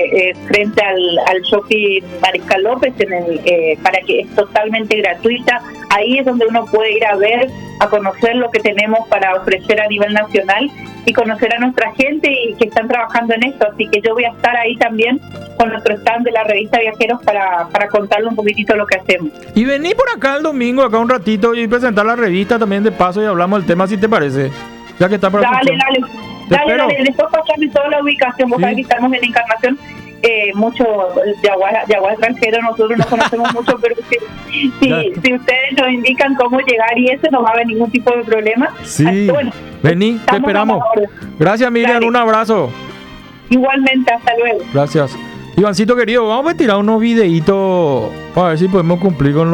frente al shopping Mariscal López, para que es totalmente gratuita. Ahí es donde uno puede ir a ver, a conocer lo que tenemos para ofrecer a nivel nacional y conocer a nuestra gente y que están trabajando en esto. Así que yo voy a estar ahí también con nuestro stand de la revista Viajeros para contarle un poquitito lo que hacemos. Y vení por acá el domingo, acá un ratito, y presentar la revista también de paso y hablamos del tema, si te parece. Ya que está para Dale, después pasarme toda la ubicación. Vos sabés que estamos en Encarnación, mucho Yaguá extranjero, nosotros no conocemos mucho, pero si ustedes nos indican cómo llegar y eso, no va a haber ningún tipo de problema. Sí, así que, bueno, vení, te esperamos. Gracias, Miriam, dale. Un abrazo. Igualmente, hasta luego. Gracias. Ivancito querido, vamos a tirar unos videitos para ver si podemos cumplir con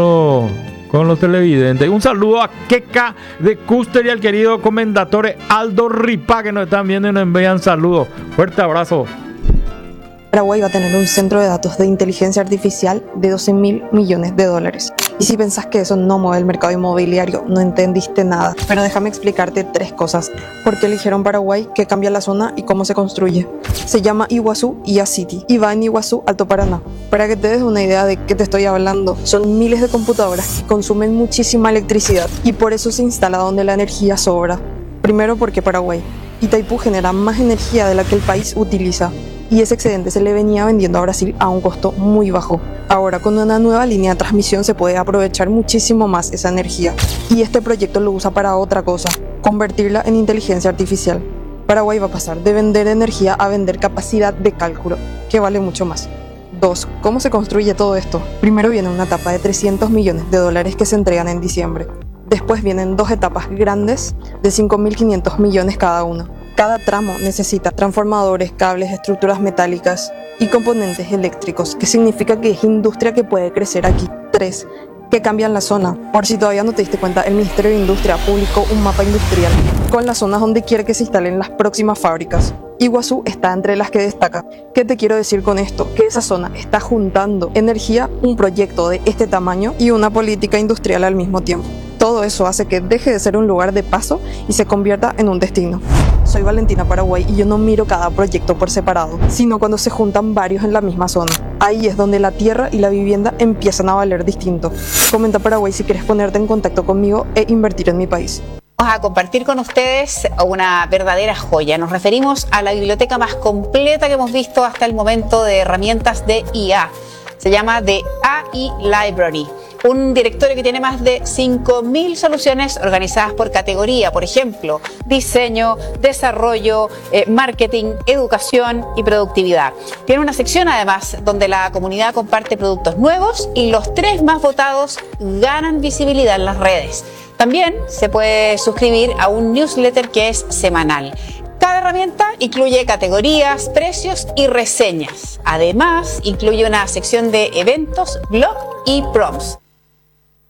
los televidentes. Un saludo a Keka de Custer y al querido comendatore Aldo Ripa, que nos están viendo y nos envían saludos. Fuerte abrazo. Paraguay va a tener un centro de datos de inteligencia artificial de $12.000 millones. Y si pensás que eso no mueve el mercado inmobiliario, no entendiste nada. Pero déjame explicarte 3 cosas. ¿Por qué eligieron Paraguay? ¿Qué cambia la zona? ¿Y cómo se construye? Se llama Iguazú IA City y va en Iguazú, Alto Paraná. Para que te des una idea de qué te estoy hablando, son miles de computadoras que consumen muchísima electricidad y por eso se instala donde la energía sobra. Primero porque Paraguay. Itaipú genera más energía de la que el país utiliza. Y ese excedente se le venía vendiendo a Brasil a un costo muy bajo. Ahora con una nueva línea de transmisión se puede aprovechar muchísimo más esa energía. Y este proyecto lo usa para otra cosa, convertirla en inteligencia artificial. Paraguay va a pasar de vender energía a vender capacidad de cálculo, que vale mucho más. 2. ¿Cómo se construye todo esto? Primero viene una etapa de $300 millones que se entregan en diciembre. Después vienen 2 etapas grandes de 5.500 millones cada una. Cada tramo necesita transformadores, cables, estructuras metálicas y componentes eléctricos, que significa que es industria que puede crecer aquí. 3. Que cambian la zona. Por si todavía no te diste cuenta, el Ministerio de Industria publicó un mapa industrial con las zonas donde quiere que se instalen las próximas fábricas. Iguazú está entre las que destaca. ¿Qué te quiero decir con esto? Que esa zona está juntando energía, un proyecto de este tamaño y una política industrial al mismo tiempo. Todo eso hace que deje de ser un lugar de paso y se convierta en un destino. Soy Valentina Paraguay y yo no miro cada proyecto por separado, sino cuando se juntan varios en la misma zona. Ahí es donde la tierra y la vivienda empiezan a valer distinto. Comenta Paraguay si quieres ponerte en contacto conmigo e invertir en mi país. Vamos a compartir con ustedes una verdadera joya. Nos referimos a la biblioteca más completa que hemos visto hasta el momento de herramientas de IA. Se llama The AI Library. Un directorio que tiene más de 5.000 soluciones organizadas por categoría, por ejemplo, diseño, desarrollo, marketing, educación y productividad. Tiene una sección además donde la comunidad comparte productos nuevos y los 3 más votados ganan visibilidad en las redes. También se puede suscribir a un newsletter que es semanal. Cada herramienta incluye categorías, precios y reseñas. Además, incluye una sección de eventos, blog y prompts.